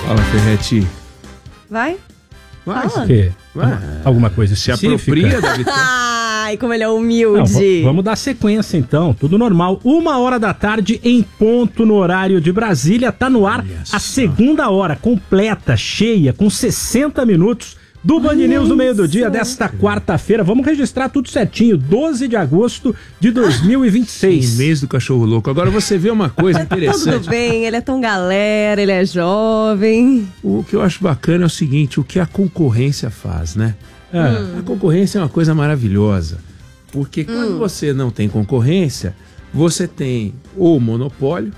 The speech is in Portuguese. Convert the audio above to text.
Fala, Ferretti. Vai? Vai. O quê? Vai. Alguma coisa Se específica? apropria da vitória. Ai, como ele é Não, humilde. vamos dar sequência então, tudo normal. 1h em ponto no horário de Brasília, tá no ar Olha a só. segunda hora, completa, cheia, com 60 minutos do Band News no meio do dia desta quarta-feira. Vamos registrar tudo certinho, 12 de agosto de 2026. Em mês do cachorro louco. Agora você vê uma coisa Tudo interessante. bem, ele é tão galera, ele é jovem. O que eu acho bacana é o seguinte, o que a concorrência faz, né? Ah, A concorrência é uma coisa maravilhosa. Porque quando você não tem concorrência, você tem ou monopólio,